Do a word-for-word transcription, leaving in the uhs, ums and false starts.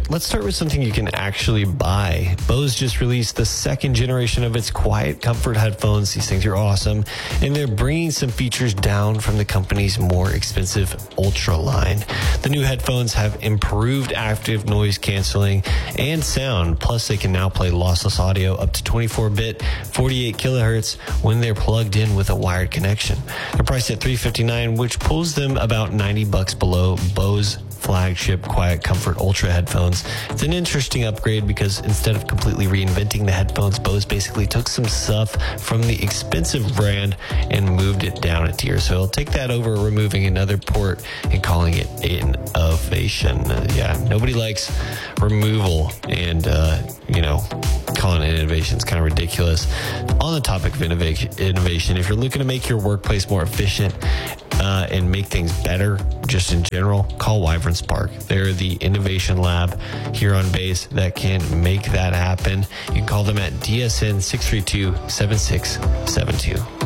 let's start with something you can actually buy. Bose just released the second generation of its Quiet Comfort headphones. These things are awesome, and they're bringing some features down from the company's more expensive Ultra line. The new headphones have improved active noise canceling and sound, plus they can now play lossless audio up to twenty-four bit, forty-eight kilohertz when they're plugged in with a wired connection. They're priced at three hundred fifty-nine dollars, which pulls them about ninety bucks below Bose flagship Quiet Comfort Ultra headphones. It's an interesting upgrade because instead of completely reinventing the headphones, Bose basically took some stuff from the expensive brand and moved it down a tier. So it'll take that over removing another port and calling it innovation. Uh, yeah, nobody likes removal, and uh, you know, calling it innovation is kind of ridiculous. On the topic of innovation, innovation, if you're looking to make your workplace more efficient uh, and make things better, just in general, call Wyvern Spark. They're the innovation lab here on base that can make that happen. You can call them at D S N six three two, seven six seven two.